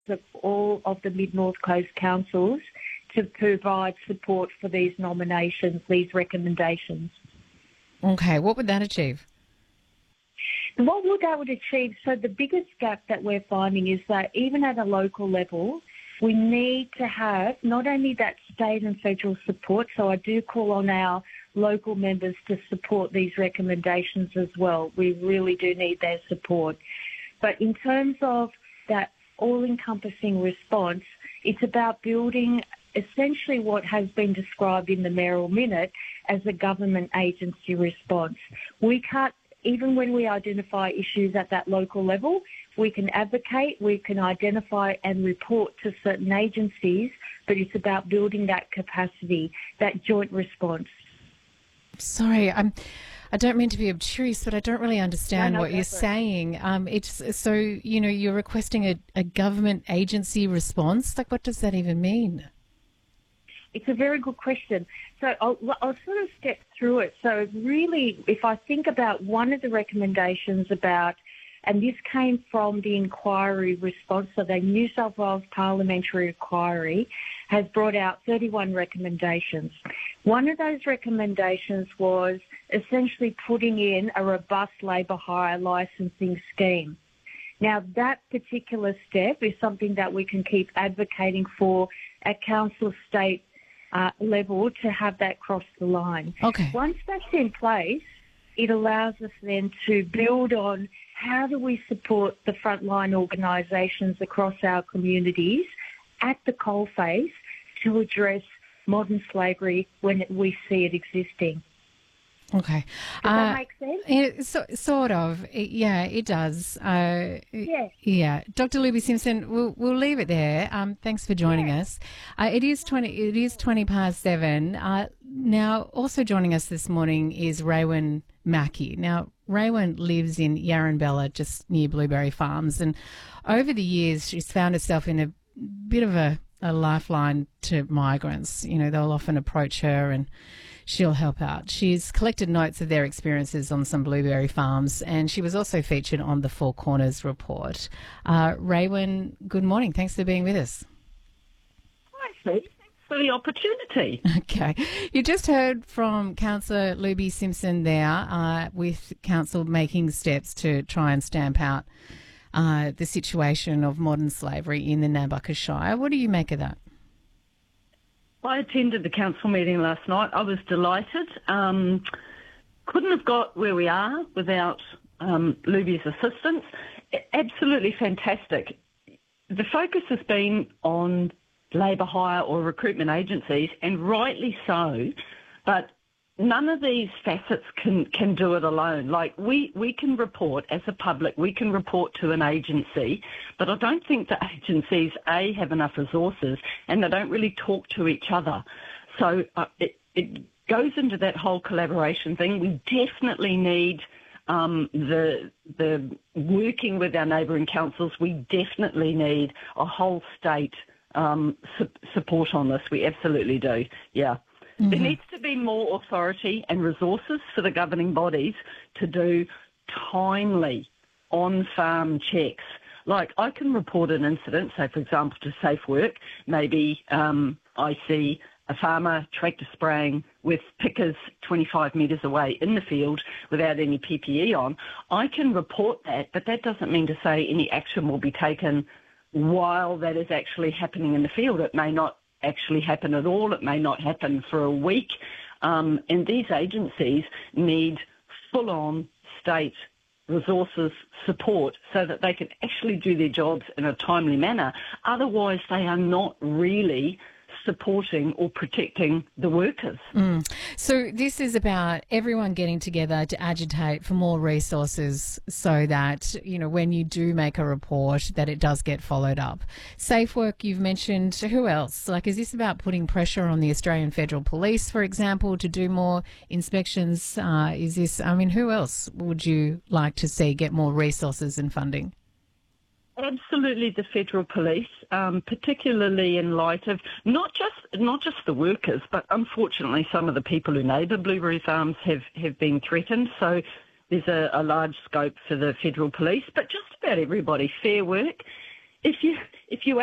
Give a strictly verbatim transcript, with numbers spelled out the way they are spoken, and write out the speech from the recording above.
of all of the Mid-North Coast councils to provide support for these nominations, these recommendations. Okay, what would that achieve? What would that would achieve? So the biggest gap that we're finding is that even at a local level, we need to have not only that state and federal support, so I do call on our local members to support these recommendations as well. We really do need their support. But in terms of that all-encompassing response, it's about building essentially what has been described in the Mayoral Minute as a government agency response. We can't, even when we identify issues at that local level, we can advocate, we can identify and report to certain agencies, but it's about building that capacity, that joint response. Sorry, I'm, I don't mean to be obtuse, but I don't really understand no, no, what you're saying. Um, it's so, you know, you're requesting a, a government agency response. Like, what does that even mean? It's a very good question. So I'll, I'll sort of step through it. So really, if I think about one of the recommendations about, and this came from the inquiry response, so the New South Wales Parliamentary Inquiry has brought out thirty-one recommendations. One of those recommendations was essentially putting in a robust labour hire licensing scheme. Now, that particular step is something that we can keep advocating for at council state uh, level to have that cross the line. Okay. Once that's in place, it allows us then to build on how do we support the frontline organisations across our communities at the coalface to address modern slavery when we see it existing. Okay. Does that uh, make sense? It, so, sort of. It, yeah, it does. Uh, yeah. Yeah. Doctor Luby Simpson, we'll, we'll leave it there. Um, thanks for joining yeah. us. Uh, it is twenty. It is twenty past seven. Uh, now, also joining us this morning is Raewyn Mackey. Now, Raewyn lives in Yarranbella, just near Blueberry Farms, and over the years, she's found herself in a bit of a, a lifeline to migrants. You know, they'll often approach her and she'll help out. She's collected notes of their experiences on some blueberry farms, and she was also featured on the Four Corners report. Uh, Raewyn, good morning. Thanks for being with us. Hi, Steve. Thanks for the opportunity. Okay. You just heard from Councillor Luby Simpson there, uh, with Council making steps to try and stamp out uh, the situation of modern slavery in the Nambucca Shire. What do you make of that? I attended the council meeting last night. I was delighted. Um, couldn't have got where we are without um, Luby's assistance. Absolutely fantastic. The focus has been on labour hire or recruitment agencies, and rightly so, but none of these facets can, can do it alone. Like, we, we can report as a public, we can report to an agency, but I don't think the agencies, A, have enough resources, and they don't really talk to each other. So uh, it, it goes into that whole collaboration thing. We definitely need um, the, the working with our neighbouring councils. We definitely need a whole state um, su- support on this. We absolutely do, yeah. Mm-hmm. There needs to be more authority and resources for the governing bodies to do timely on-farm checks. Like, I can report an incident, say, for example, to Safe Work. Maybe um, I see a farmer tractor spraying with pickers twenty-five metres away in the field without any P P E on. I can report that, but that doesn't mean to say any action will be taken while that is actually happening in the field. It may not actually happen at all. It may not happen for a week. Um, and these agencies need full-on state resources, support, so that they can actually do their jobs in a timely manner. Otherwise, they are not really supporting or protecting the workers. Mm. So this is about everyone getting together to agitate for more resources so that, you know, when you do make a report, that it does get followed up. Safe Work, you've mentioned. Who else? Like, is this about putting pressure on the Australian Federal Police, for example, to do more inspections? Uh, is this, I mean, who else would you like to see get more resources and funding? Absolutely, the Federal Police, um, particularly in light of not just not just the workers, but unfortunately some of the people who neighbour blueberry farms have, have been threatened. So there's a, a large scope for the Federal Police, but just about everybody. Fair Work, if you if you